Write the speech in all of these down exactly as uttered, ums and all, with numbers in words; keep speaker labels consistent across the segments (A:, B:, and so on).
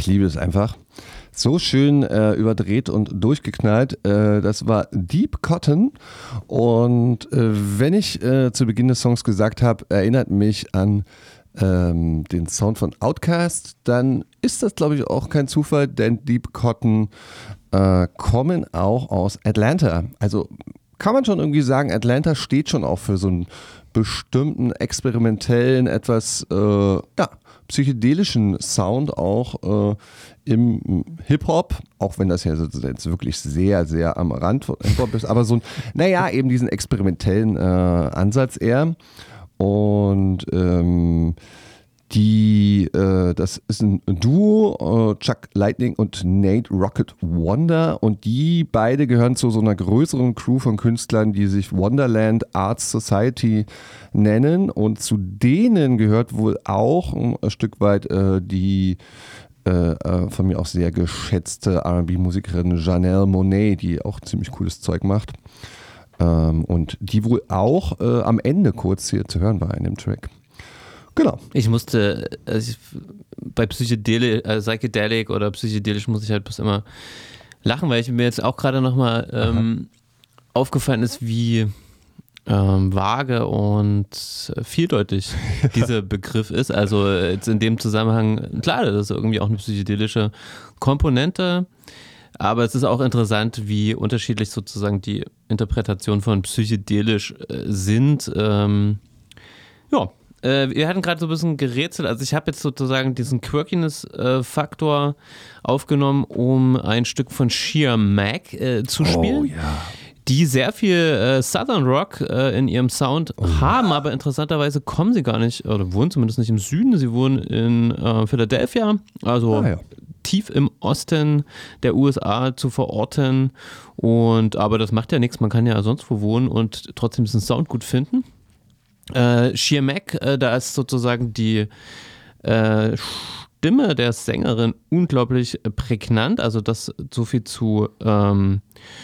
A: Ich liebe es einfach. So schön äh, überdreht und durchgeknallt. Äh, das war Deep Cotton. Und äh, wenn ich äh, zu Beginn des Songs gesagt habe, erinnert mich an ähm, den Sound von Outkast, dann ist das, glaube ich, auch kein Zufall, denn Deep Cotton äh, kommen auch aus Atlanta. Also kann man schon irgendwie sagen, Atlanta steht schon auch für so einen bestimmten experimentellen, etwas äh, ja, psychedelischen Sound auch äh, im Hip-Hop, auch wenn das ja jetzt wirklich sehr, sehr am Rand von Hip-Hop ist, aber so ein, naja, eben diesen experimentellen äh, Ansatz eher. Und ähm, die, äh, das ist ein Duo, äh, Chuck Lightning und Nate Rocket Wonder, und die beide gehören zu so einer größeren Crew von Künstlern, die sich Wonderland Arts Society nennen, und zu denen gehört wohl auch ein Stück weit äh, die äh, von mir auch sehr geschätzte R and B-Musikerin Janelle Monáe, die auch ziemlich cooles Zeug macht. Ähm, und die wohl auch äh, am Ende kurz hier zu hören war in dem Track. Genau.
B: Ich musste, also ich, bei Psychedelic, äh, Psychedelic oder psychedelisch muss ich halt bloß immer lachen, weil ich mir jetzt auch gerade nochmal ähm, aufgefallen ist, wie ähm, vage und vieldeutig dieser Begriff ist. Also jetzt in dem Zusammenhang, klar, das ist irgendwie auch eine psychedelische Komponente, aber es ist auch interessant, wie unterschiedlich sozusagen die Interpretationen von psychedelisch äh, sind. Ähm, ja, wir hatten gerade so ein bisschen gerätselt, also ich habe jetzt sozusagen diesen Quirkiness-Faktor äh, aufgenommen, um ein Stück von Sheer Mac äh, zu spielen,
A: oh, ja.
B: die sehr viel äh, Southern Rock äh, in ihrem Sound oh, haben, ja. aber interessanterweise kommen sie gar nicht, oder wohnen zumindest nicht im Süden, sie wohnen in äh, Philadelphia, also ah, ja. tief im Osten der U S A zu verorten, und aber das macht ja nichts, man kann ja sonst wo wohnen und trotzdem diesen Sound gut finden. Äh, Sheer Mac, äh, da ist sozusagen die äh, Stimme der Sängerin unglaublich prägnant, also das so viel zu ähm,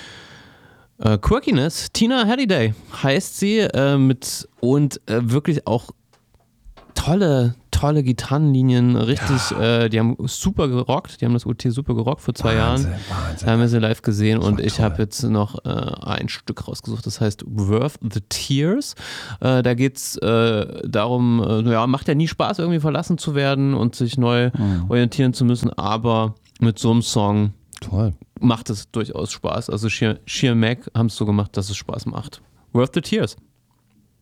B: äh, Quirkiness. Tina Halliday heißt sie äh, mit und äh, wirklich auch tolle, tolle Gitarrenlinien, richtig, ja. äh, die haben super gerockt, die haben das U T super gerockt vor zwei Wahnsinn, Jahren, Wahnsinn. Da haben wir sie live gesehen und ich habe jetzt noch äh, ein Stück rausgesucht, das heißt Worth the Tears, äh, da geht es äh, darum, äh, ja, macht ja nie Spaß irgendwie verlassen zu werden und sich neu mhm. orientieren zu müssen, aber mit so einem Song
A: Toll.
B: macht es durchaus Spaß, also Sheer, Sheer Mac haben es so gemacht, dass es Spaß macht. Worth the Tears.